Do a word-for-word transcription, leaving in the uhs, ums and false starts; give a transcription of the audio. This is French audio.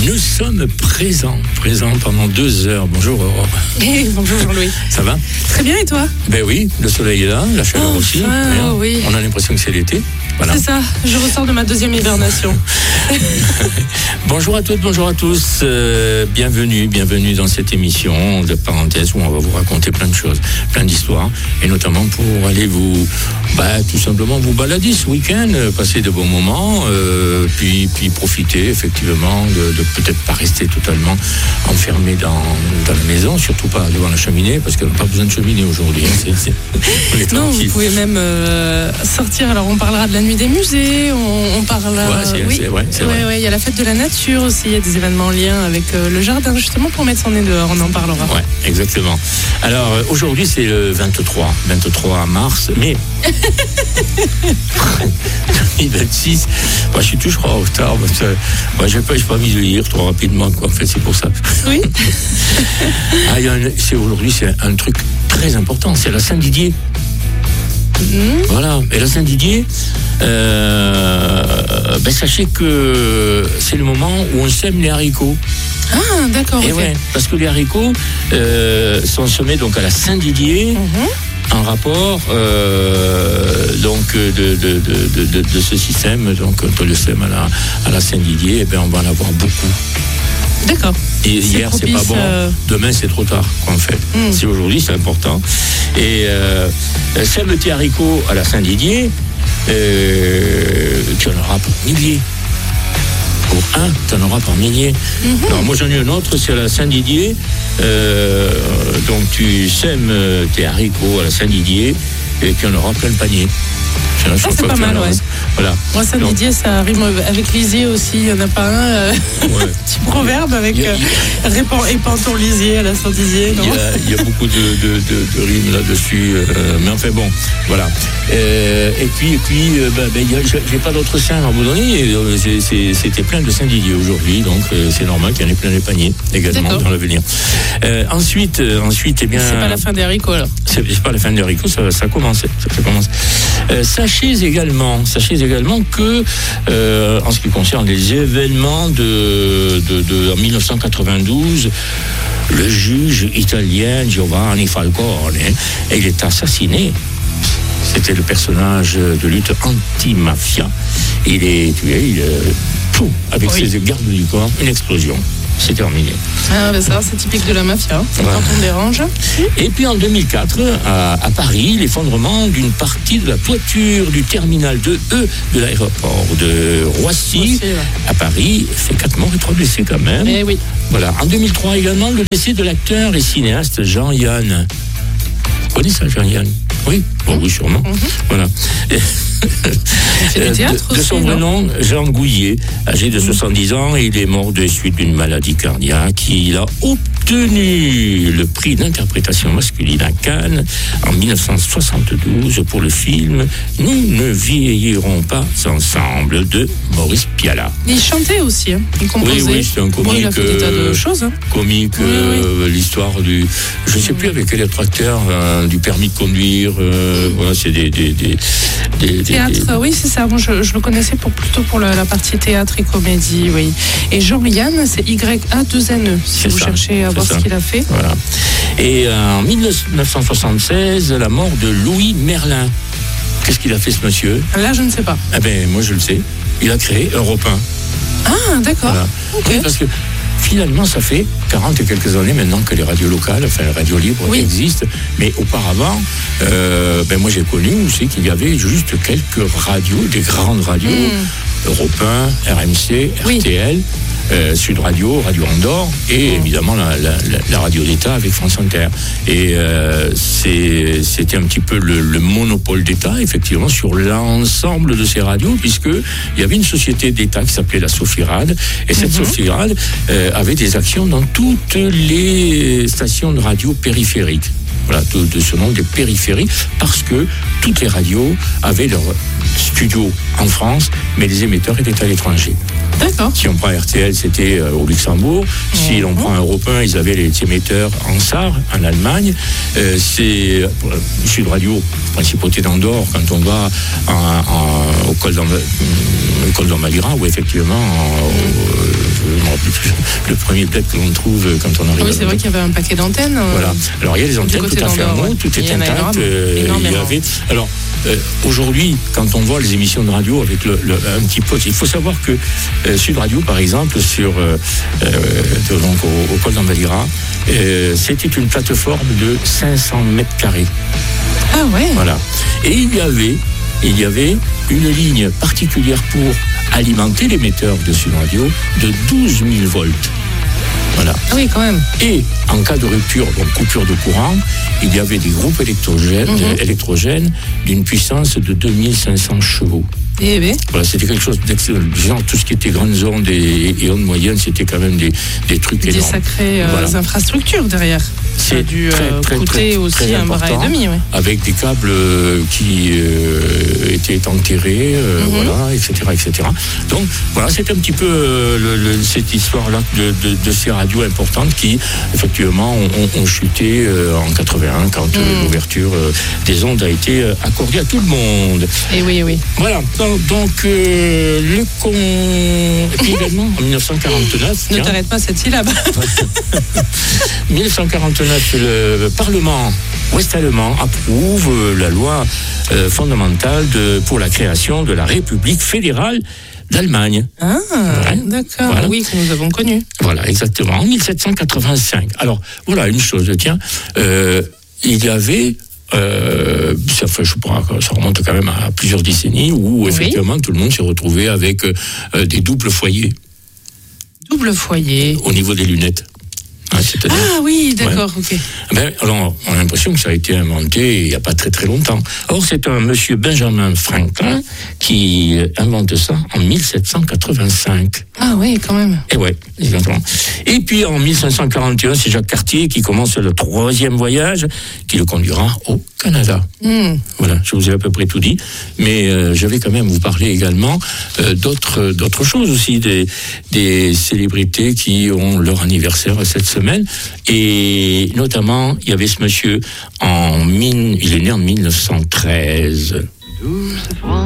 Nous sommes présents, présents pendant deux heures. Bonjour Aurore. Hey, bonjour Jean-Louis. Ça va? Très bien, et toi? Ben oui, le soleil est là, la chaleur oh, aussi. Ah, oh, oui. On a l'impression que c'est l'été. Voilà. C'est ça, je ressors de ma deuxième hibernation. Bonjour à toutes, bonjour à tous. Euh, bienvenue, bienvenue dans cette émission de parenthèse où on va vous raconter plein de choses, plein d'histoires, et notamment pour aller vous, bah, tout simplement vous balader ce week-end, passer de bons moments, euh, puis, puis profiter effectivement de, de peut-être pas rester totalement enfermé dans, dans la maison, surtout pas devant la cheminée, parce qu'on n'a pas besoin de cheminée aujourd'hui. Hein, c'est, c'est, non, vous pouvez même euh, sortir. Alors on parlera de la nuit des musées, on, on parle. Ouais, c'est, oui, c'est vrai, c'est ouais, vrai. Ouais, il y a la fête de la nature aussi, il y a des événements en lien avec euh, le jardin, justement pour mettre son nez dehors, on en parlera. Ouais, exactement. Alors euh, aujourd'hui c'est le vingt-trois mars, mais deux mille vingt-six, moi je suis toujours en retard parce que moi j'ai pas, j'ai pas envie de lire trop rapidement, quoi. En fait, c'est pour ça. Oui. ah, y a un, c'est aujourd'hui c'est un truc très important, c'est la Saint-Didier. Mmh. Voilà, et la Saint-Didier, euh, ben sachez que c'est le moment où on sème les haricots. Ah, d'accord. Et okay. ouais, parce que les haricots euh, sont semés donc à la Saint-Didier. Mmh. En rapport euh, donc de, de, de, de, de ce système, donc on le sème à la, à la Saint-Didier, et bien on va en avoir beaucoup. D'accord. Et c'est hier propice, c'est pas bon, euh... demain c'est trop tard, quoi, en fait. Mm. C'est aujourd'hui, c'est important. Et euh, sème tes haricots à la Saint-Didier, euh, tu en auras par milliers. Pour un, tu en auras par milliers. Mm-hmm. Alors moi j'en ai un autre, c'est à la Saint-Didier. Euh, donc tu sèmes tes haricots à la Saint-Didier et tu en auras plein le panier. Ah, c'est pas mal, ouais. Voilà. Moi, Saint-Didier, ça rime avec lisier aussi. Il n'y en a pas un euh, ouais. petit proverbe avec euh, répand, épand ton lisier à la Saint-Didier. Il y a, il y a beaucoup de, de, de, de rimes là-dessus. Euh, mais enfin bon, voilà. Euh, et puis, et puis euh, bah, bah, y a, j'ai pas d'autres saints à vous donner. C'est, c'est, c'était plein de Saint-Didier aujourd'hui. Donc, euh, c'est normal qu'il y en ait plein les paniers également. D'accord. Dans l'avenir. Euh, ensuite, euh, ensuite, eh bien. C'est pas la fin des haricots, alors. C'est, c'est pas la fin des haricots, ça, ça commence. Ça, ça commence. Euh, sachez également, sachez également que euh, en ce qui concerne les événements de, de, de en dix-neuf cent quatre-vingt-douze, le juge italien Giovanni Falcone, et il est assassiné. C'était le personnage de lutte anti-mafia. Il est tué, il est, pouf, avec oui. ses gardes du corps, une explosion. C'est terminé. Ah, ben ça, c'est typique de la mafia, hein, ouais. Quand on dérange. Et puis en deux mille quatre, à, à Paris, l'effondrement d'une partie de la toiture du terminal deux E de l'aéroport de Roissy, Roissy ouais. à Paris, fait quatre morts et trois blessés quand même. Eh oui. Voilà. En deux mille trois également, le décès de l'acteur et cinéaste Jean-Yann. Vous connaissez ça, Jean-Yann? Oui, bon, oui, sûrement. Mm-hmm. Voilà. C'est du théâtre de, de son vrai nom, Jean Gouillet, âgé de soixante-dix ans, et il est mort de suite d'une maladie cardiaque. Il a obtenu le prix d'interprétation masculine à Cannes en dix-neuf cent soixante-douze pour le film Nous ne vieillirons pas ensemble de Maurice Pialat. Il chantait aussi, hein. Il composait. Oui, oui, c'est un comique. Bon, il a fait des tas de choses. Hein. Comique, oui, euh, oui. L'histoire du. Je ne sais plus avec quel autre acteur, euh, du permis de conduire. Euh, voilà, c'est des. des, des, des théâtre, des... oui, c'est ça. Moi, je, je le connaissais pour, plutôt pour la, la partie théâtre et comédie, oui. Et Jean-Yann, c'est Y A deux N E, si c'est vous ça, cherchez à voir ça. Ce qu'il a fait. Voilà. Et euh, en dix-neuf cent soixante-seize, la mort de Louis Merlin. Qu'est-ce qu'il a fait, ce monsieur? Là, je ne sais pas. Eh bien, moi, je le sais. Il a créé Europe un. Ah, d'accord. Voilà. Okay. Oui, parce que finalement, ça fait quarante et quelques années maintenant que les radios locales, enfin les radios libres oui. existent. Mais auparavant, euh, ben moi j'ai connu aussi qu'il y avait juste quelques radios, des grandes radios, mm. Europe un, R M C, R T L, oui. euh, Sud Radio, Radio Andorre et mm. évidemment la, la, la radio d'État avec France Inter. Et euh, c'est, c'était un petit peu le, le monopole d'État, effectivement, sur l'ensemble de ces radios, puisqu'il y avait une société d'État qui s'appelait la Sofirad. Et cette mm-hmm. Sofirad euh, avait des actions dans toutes les stations de radio périphériques. Voilà, de, de ce nom des périphéries, parce que toutes les radios avaient leur studio en France, mais les émetteurs étaient à l'étranger. D'accord. Si on prend R T L, c'était euh, au Luxembourg. Mmh. Si l'on prend Europe un, ils avaient les émetteurs en Sarre, en Allemagne. Euh, c'est euh, Sud Radio, principauté d'Andorre, quand on va en, en, au col d'En, au col d'Envalira, où effectivement, en, euh, je ne me le premier bled que l'on trouve quand on arrive. Oui, c'est vrai qu'il y avait un paquet d'antennes. Euh, voilà. Alors il y a les antennes tout à fait en haut, tout est intact. Euh, il y avait. Alors euh, aujourd'hui, quand on voit les émissions de radio avec le, le, un petit poste, il faut savoir que euh, Sud Radio, par exemple, sur euh, euh, donc au, au col d'Envalira, euh, c'était une plateforme de cinq cents mètres carrés. Ah ouais. Voilà. Et il y avait, il y avait une ligne particulière pour alimenter l'émetteur de Sud Radio de douze mille volts. Voilà. Ah oui, quand même. Et en cas de rupture, donc coupure de courant, il y avait des groupes électrogènes, mmh. électrogènes d'une puissance de deux mille cinq cents chevaux. Eh bien. Voilà, c'était quelque chose d'excellent. Genre, tout ce qui était grandes ondes et, et ondes moyennes, c'était quand même des, des trucs des énormes. Des sacrées euh, voilà. infrastructures derrière. Ça a dû très, euh, très, coûter très, aussi très un bras et demi. Ouais. Avec des câbles qui euh, étaient enterrés, euh, mm-hmm. voilà, et cetera, et cetera. Donc, voilà, c'est un petit peu euh, le, le, cette histoire-là de, de, de ces radios importantes qui, effectivement, ont, ont chuté euh, en quatre-vingt-un quand mm. euh, l'ouverture euh, des ondes a été euh, accordée à tout le monde. Et oui, oui. Voilà. Donc, donc euh, le con... événement en dix-neuf cent quarante-neuf. Ne t'arrête pas cette syllabe. dix-neuf cent quarante-neuf, le Parlement ouest-allemand approuve la loi euh, fondamentale de, pour la création de la République fédérale d'Allemagne. Ah, ouais. D'accord. Voilà. Oui, que nous avons connu. Voilà, exactement. En dix-sept cent quatre-vingt-cinq. Alors, voilà une chose, tiens, euh, il y avait... Euh, ça, fait, je crois, ça remonte quand même à plusieurs décennies où, effectivement, oui. tout le monde s'est retrouvé avec euh, des doubles foyers. Double foyer. Au niveau des lunettes. Hein, ah oui, d'accord, ouais. ok. Ben, alors, on a l'impression que ça a été inventé il n'y a pas très très longtemps. Or, c'est un monsieur Benjamin Franklin qui invente ça en dix-sept cent quatre-vingt-cinq. Ah oui, quand même. Et ouais, exactement. Et puis en dix-cinq cent quarante et un, c'est Jacques Cartier qui commence le troisième voyage qui le conduira au Canada. Mm. Voilà, je vous ai à peu près tout dit, mais euh, je vais quand même vous parler également euh, d'autres d'autres choses aussi, des des célébrités qui ont leur anniversaire cette semaine, et notamment il y avait ce monsieur en mine, il est né en dix-neuf cent treize.